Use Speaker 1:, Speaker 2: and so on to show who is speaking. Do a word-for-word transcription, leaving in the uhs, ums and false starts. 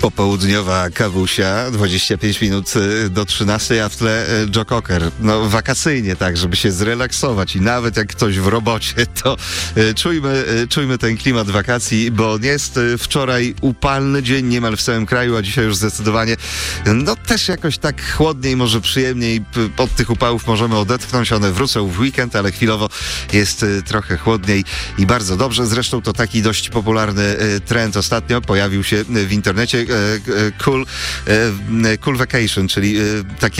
Speaker 1: Popołudniowa kawusia, dwadzieścia pięć minut do trzynastej, a w tle Joe Cocker. No wakacyjnie tak, żeby się zrelaksować i nawet jak ktoś w robocie, to czujmy, czujmy ten klimat wakacji, bo jest wczoraj upalny dzień niemal w całym kraju, a dzisiaj już zdecydowanie no też jakoś tak chłodniej, może przyjemniej. Od tych upałów możemy odetchnąć, one wrócą w weekend, ale chwilowo jest trochę chłodniej i bardzo dobrze. Zresztą to taki dość popularny trend ostatnio pojawił się w internecie. Cool, cool Vacation, czyli takie